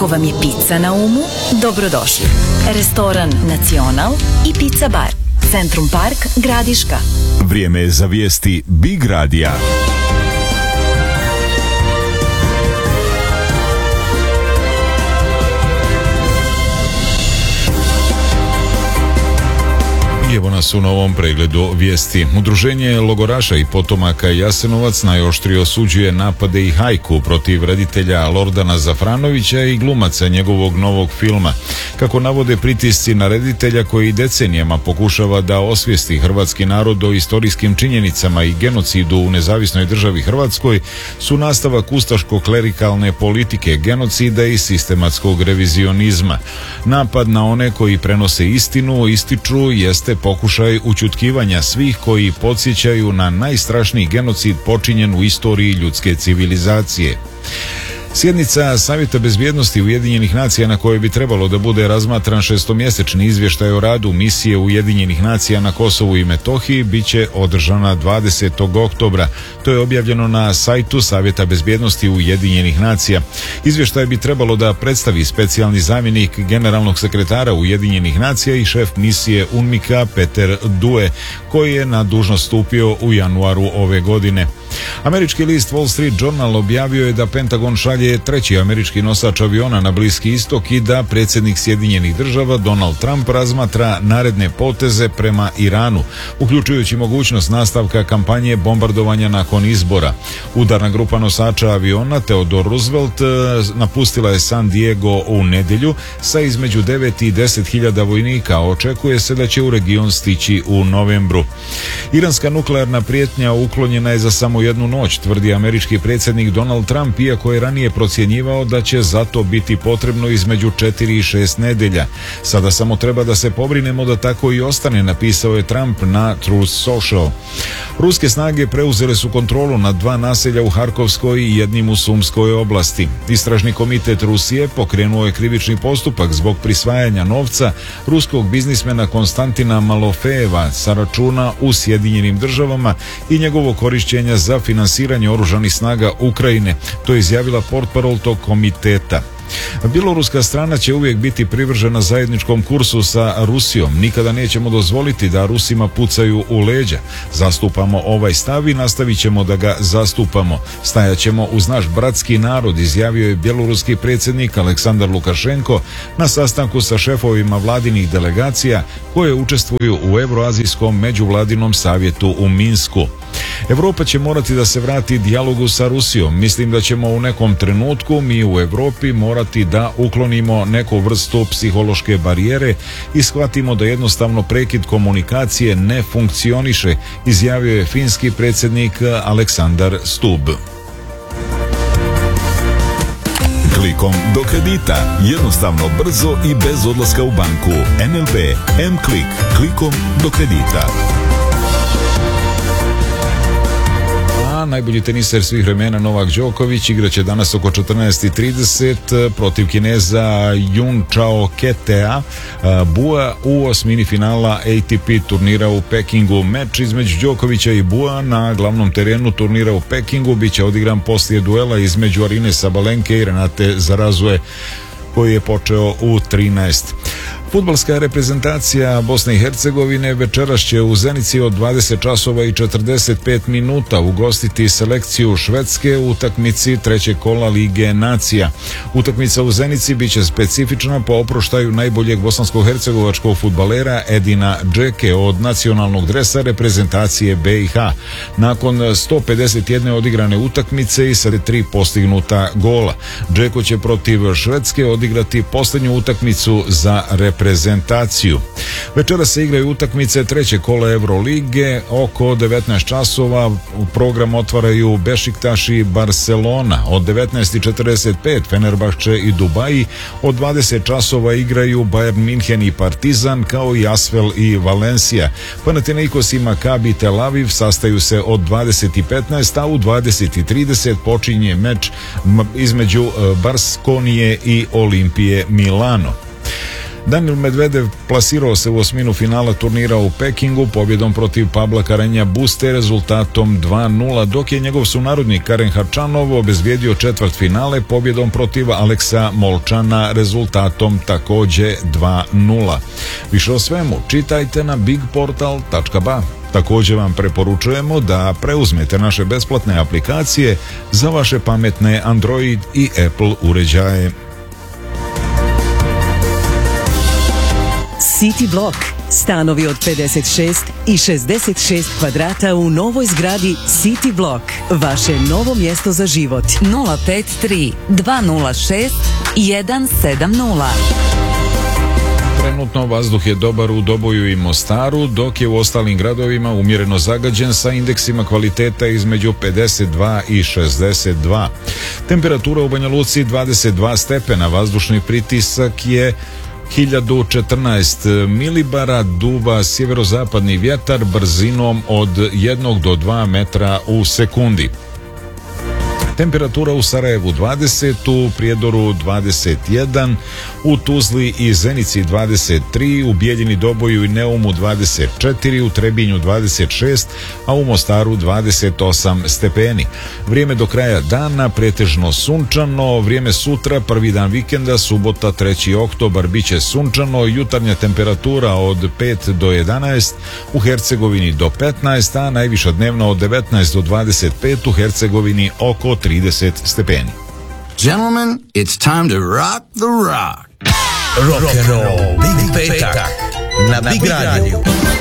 Ako vam je pizza na umu, dobrodošli. Restoran Nacional i Pizza Bar. Centrum Park, Gradiška. Vrijeme je za vijesti Big Radija. Evo nas u novom pregledu vijesti. Udruženje logoraša i potomaka Jasenovac najoštrije osuđuje napade i hajku protiv reditelja Lordana Zafranovića i glumaca njegovog novog filma. Kako navode, pritisci na reditelja koji decenijama pokušava da osvijesti hrvatski narod o istorijskim činjenicama i genocidu u nezavisnoj državi Hrvatskoj su nastavak ustaško-klerikalne politike, genocida i sistematskog revizionizma. Napad na one koji prenose istinu, ističu, jeste pokušaj ućutkivanja svih koji podsjećaju na najstrašniji genocid počinjen u istoriji ljudske civilizacije. Sjednica Savjeta bezbjednosti Ujedinjenih nacija na kojoj bi trebalo da bude razmatran šestomjesečni izvještaj o radu misije Ujedinjenih nacija na Kosovu i Metohiji biće održana 20. oktobra. To je objavljeno na sajtu Savjeta bezbjednosti Ujedinjenih nacija. Izvještaj bi trebalo da predstavi specijalni zamjenik generalnog sekretara Ujedinjenih nacija i šef misije UNMIK-a Peter Due, koji je na dužnost stupio u januaru ove godine. Američki list Wall Street Journal objavio je da Pentagon šalje treći američki nosač aviona na Bliski istok i da predsjednik Sjedinjenih država Donald Trump razmatra naredne poteze prema Iranu, uključujući mogućnost nastavka kampanje bombardovanja nakon izbora. Udarna grupa nosača aviona Theodore Roosevelt napustila je San Diego u nedjelju sa između 9 i 10 hiljada vojnika. Očekuje se da će u region stići u novembru. Iranska nuklearna prijetnja uklonjena je za samo jednu noć, tvrdi američki predsjednik Donald Trump, iako je ranije procjenjivao da će za to biti potrebno između 4 i 6 nedelja. Sada samo treba da se pobrinemo da tako i ostane, napisao je Trump na Truth Social. Ruske snage preuzele su kontrolu nad 2 naselja u Harkovskoj i jednim u Sumskoj oblasti. Istražni komitet Rusije pokrenuo je krivični postupak zbog prisvajanja novca ruskog biznismena Konstantina Malofejeva sa računa u Sjedinjenim državama i njegovo korišćenja za finansiranje oružanih snaga Ukrajine. To je izjavila portparol tog komiteta. Bjeloruska strana će uvijek biti privržena zajedničkom kursu sa Rusijom. Nikada nećemo dozvoliti da Rusima pucaju u leđa. Zastupamo ovaj stav i nastavit ćemo da ga zastupamo. Stajaćemo uz naš bratski narod, izjavio je bjeloruski predsjednik Aleksandar Lukašenko na sastanku sa šefovima vladinih delegacija koje učestvuju u Euroazijskom međuvladinom savjetu u Minsku. Evropa će morati da se vrati dijalogu sa Rusijom. Mislim da ćemo u nekom trenutku mi u Europi morati da uklonimo neku vrstu psihološke barijere i shvatimo da jednostavno prekid komunikacije ne funkcioniše, izjavio je finski predsjednik Aleksandar Stubb. Klikom do kredita. Jednostavno, brzo i bez odlaska u banku. NLB M-Klik. Klikom do kredita. Najbolji teniser svih vremena Novak Đoković igraće danas oko 14:30 protiv Kineza Yun Chao Ketea Bua u osmini finala ATP turnira u Pekingu. Meč između Đokovića i Bua na glavnom terenu turnira u Pekingu biće odigran poslije duela između Arine Sabalenke i Renate Zarazue, koji je počeo u 13. Fudbalska reprezentacija Bosne i Hercegovine večeras će u Zenici od 20 časova i 45 minuta ugostiti selekciju Švedske u utakmici trećeg kola Lige nacija. Utakmica u Zenici biće specifična po oproštaju najboljeg bosansko-hercegovačkog fudbalera Edina Džeke od nacionalnog dresa reprezentacije BiH. Nakon 151 odigrane utakmice i sa 3 postignuta gola. Džeko će protiv Švedske odigrati posljednju utakmicu za reprezentaciju. Večera se igraju utakmice trećeg kola Eurolige oko 19 časova. U program otvaraju Bešiktaš i Barcelona. Od 19:45 Fenerbahče i Dubaji. Od 20 časova igraju Bayern Minhen i Partizan, kao i Asvel i Valencia. Panathinaikos i Maccabi Tel Aviv sastaju se od 20:15, a u 20:30 počinje meč između Baskonije i Olimpije Milano. Daniil Medvedev plasirao se u osminu finala turnira u Pekingu pobjedom protiv Pabla Carreña Buste rezultatom 2:0, dok je njegov sunarodnik Karen Khachanov obezbijedio četvrt finale pobjedom protiv Aleksa Molčana rezultatom takođe 2:0. Više o svemu čitajte na bigportal.ba. Također vam preporučujemo da preuzmete naše besplatne aplikacije za vaše pametne Android i Apple uređaje. City Block. Stanovi od 56 i 66 kvadrata u novoj zgradi City Block. Vaše novo mjesto za život. 053 206 170. Trenutno vazduh je dobar u Doboju i Mostaru, dok je u ostalim gradovima umjereno zagađen sa indeksima kvaliteta između 52 i 62. Temperatura u Banja Luci 22 stepena, vazdušni pritisak je 1014 milibara, duva sjeverozapadni vjetar brzinom od 1 do 2 metra u sekundi. Temperatura u Sarajevu 20, u Prijedoru 21, u Tuzli i Zenici 23, u Bijeljini, Doboju i Neumu 24, u Trebinju 26, a u Mostaru 28 stepeni. Vrijeme do kraja dana pretežno sunčano, vrijeme sutra, prvi dan vikenda, subota 3. oktobar, biće sunčano, jutarnja temperatura od 5 do 11, u Hercegovini do 15, a najviša dnevna od 19 do 25, u Hercegovini oko 30 stepeni. Gentlemen, it's time to rock the rock. Rock and roll, Big Petak na Big Radio.